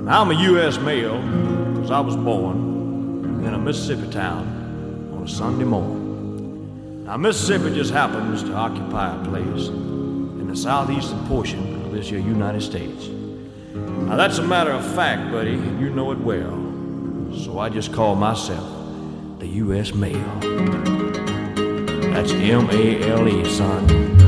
I'm a U.S. male because I was born in a Mississippi town on a Sunday morning. Now, Mississippi just happens to occupy a place in the southeastern portion of this here United States. Now, that's a matter of fact, buddy, and you know it well. So I just call myself the U.S. Male. That's M-A-L-E, son.